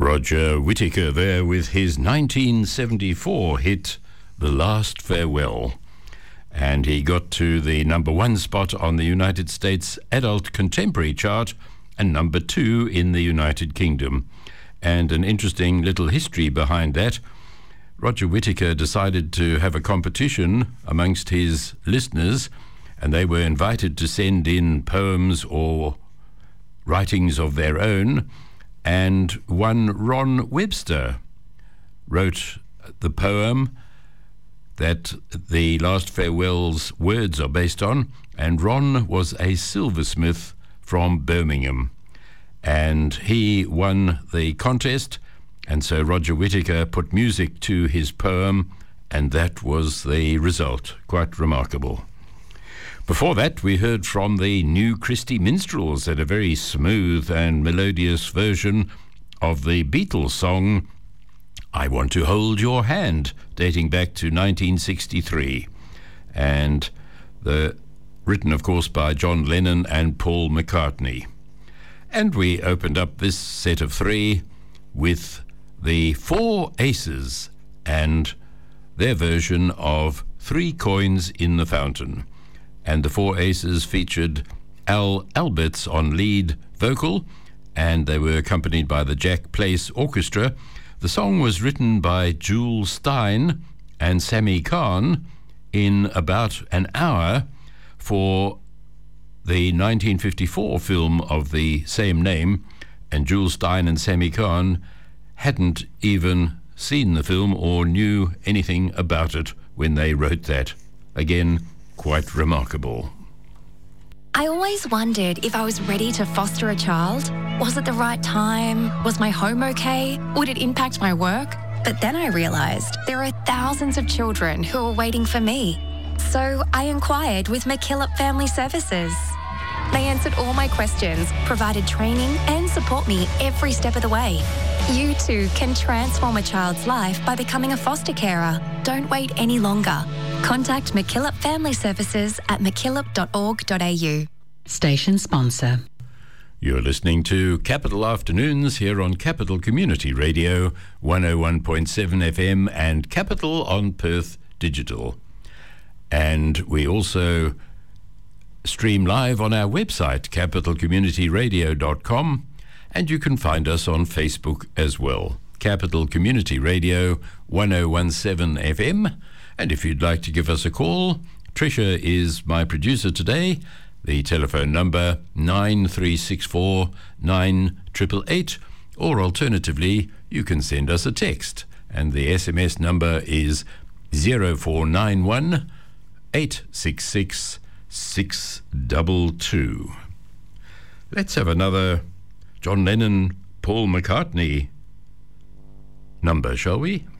Roger Whittaker there with his 1974 hit, The Last Farewell. And he got to the number 1 spot on the United States Adult Contemporary chart and number 2 in the United Kingdom. And an interesting little history behind that. Roger Whittaker decided to have a competition amongst his listeners, and they were invited to send in poems or writings of their own. And one Ron Webster wrote the poem that The Last Farewell's words are based on, and Ron was a silversmith from Birmingham, and he won the contest, and so Roger Whittaker put music to his poem, and that was the result. Quite remarkable. Before that, we heard from the New Christie Minstrels at a very smooth and melodious version of the Beatles song, I Want to Hold Your Hand, dating back to 1963. And written, of course, by John Lennon and Paul McCartney. And we opened up this set of 3 with the Four Aces and their version of 3 Coins in the Fountain. And the Four Aces featured Al Alberts on lead vocal, and they were accompanied by the Jack Place Orchestra. The song was written by Jules Stein and Sammy Cahn in about an hour for the 1954 film of the same name, and Jules Stein and Sammy Cahn hadn't even seen the film or knew anything about it when they wrote that. Again, quite remarkable. I always wondered if I was ready to foster a child. Was it the right time? Was my home okay? Would it impact my work? But then I realised there are thousands of children who are waiting for me. So I inquired with McKillop Family Services. They answered all my questions, provided training and support me every step of the way. You too can transform a child's life by becoming a foster carer. Don't wait any longer. Contact McKillop Family Services at mckillop.org.au. Station sponsor. You're listening to Capital Afternoons here on Capital Community Radio, 101.7 FM and Capital on Perth Digital. And we also stream live on our website, capitalcommunityradio.com, and you can find us on Facebook as well, Capital Community Radio 101.7 FM. And if you'd like to give us a call, Tricia is my producer today. The telephone number 9364 9888, or alternatively, you can send us a text, and the SMS number is 0491 866 622. Let's have another John Lennon, Paul McCartney number, shall we?